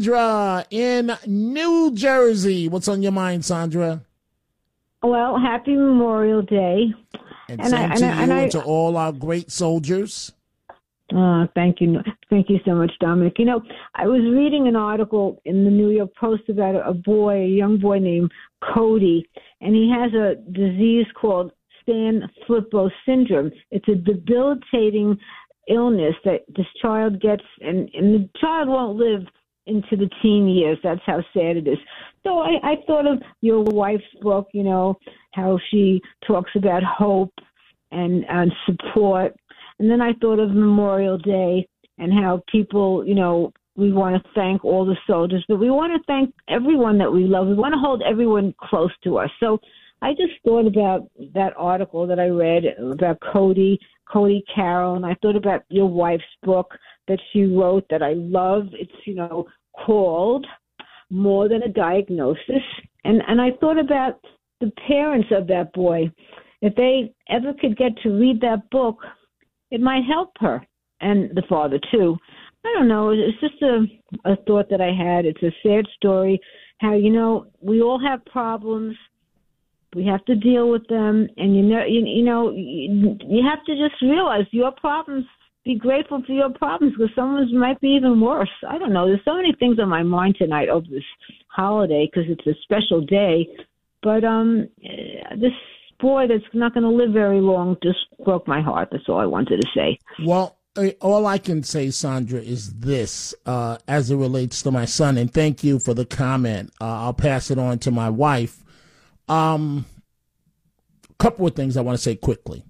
Sandra in New Jersey. What's on your mind, Sandra? Well, happy Memorial Day. And same to you and to all our great soldiers. Thank you. Thank you so much, Dominic. You know, I was reading an article in the New York Post about a young boy named Cody, and he has a disease called Sanfilippo syndrome. It's a debilitating illness that this child gets, and the child won't live into the teen years. That's how sad it is. So I thought of your wife's book, you know, how she talks about hope and support. And then I thought of Memorial Day and how people, you know, we want to thank all the soldiers, but we want to thank everyone that we love. We want to hold everyone close to us. So I just thought about that article that I read about Cody Carroll, and I thought about your wife's book that she wrote that I love. It's, you know, called More Than a Diagnosis. And I thought about the parents of that boy. If they ever could get to read that book, it might help her and the father too. I don't know. It's just a thought that I had. It's a sad story how, you know, we all have problems. We have to deal with them. And, you have to just realize your problems. Be grateful for your problems because someone's might be even worse. I don't know. There's so many things on my mind tonight over this holiday because it's a special day. But this boy that's not going to live very long just broke my heart. That's all I wanted to say. Well, all I can say, Sandra, is this as it relates to my son. And thank you for the comment. I'll pass it on to my wife. A couple of things I want to say quickly.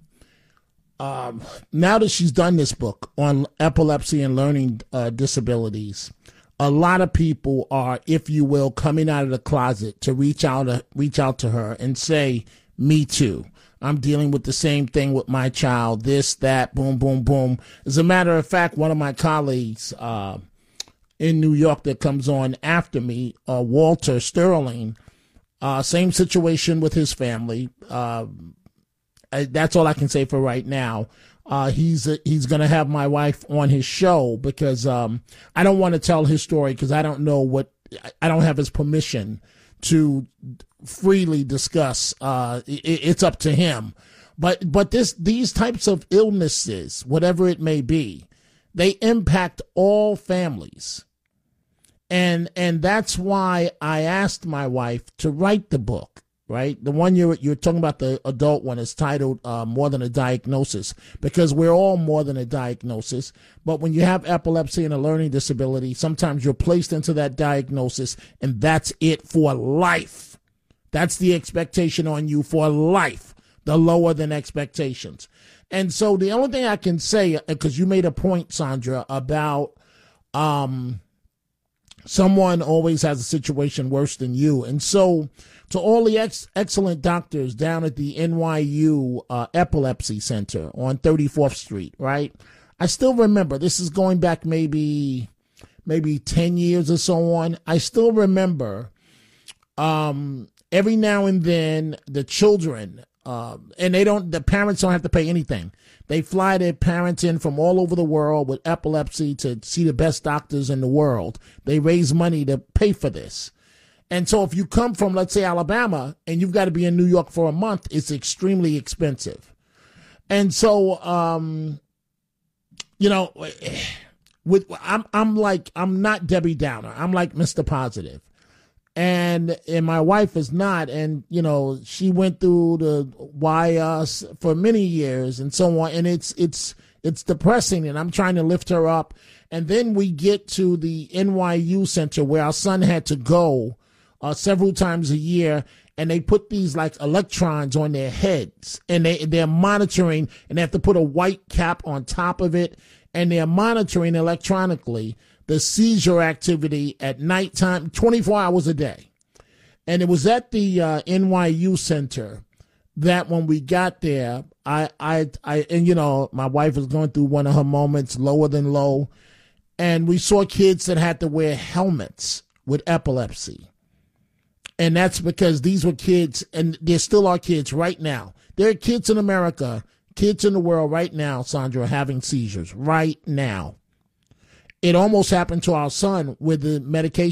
Now that she's done this book on epilepsy and learning disabilities, a lot of people are, if you will, coming out of the closet to reach out to her and say, me too. I'm dealing with the same thing with my child, this, that, boom, boom, boom. As a matter of fact, one of my colleagues in New York that comes on after me, Walter Sterling, same situation with his family. That's all I can say for right now. He's going to have my wife on his show because I don't want to tell his story because I don't have his permission to freely discuss. It's up to him. But these types of illnesses, whatever it may be, they impact all families. And that's why I asked my wife to write the book. Right, the one you're talking about, the adult one, is titled More Than a Diagnosis, because we're all more than a diagnosis. But when you have epilepsy and a learning disability, sometimes you're placed into that diagnosis, and that's it for life. That's the expectation on you for life, the lower than expectations. And so the only thing I can say, because you made a point, Sandra, about someone always has a situation worse than you. And so to all the excellent doctors down at the NYU Epilepsy Center on 34th Street, right? I still remember, this is going back maybe 10 years or so on. I still remember every now and then the children, and the parents don't have to pay anything. They fly their parents in from all over the world with epilepsy to see the best doctors in the world. They raise money to pay for this. And so if you come from, let's say, Alabama, and you've got to be in New York for a month, it's extremely expensive. And so, I'm not Debbie Downer. I'm like Mr. Positive. And my wife is not. And, she went through the wire for many years and so on. And it's depressing, and I'm trying to lift her up. And then we get to the NYU Center where our son had to go several times a year, and they put these like electrons on their heads, and they're monitoring, and they have to put a white cap on top of it, and they're monitoring electronically the seizure activity at nighttime, 24 hours a day. And it was at the NYU Center that when we got there, my wife was going through one of her moments, lower than low, and we saw kids that had to wear helmets with epilepsy. And that's because these were kids, and there still are kids right now. There are kids in America, kids in the world right now, Sandra, having seizures right now. It almost happened to our son with the medication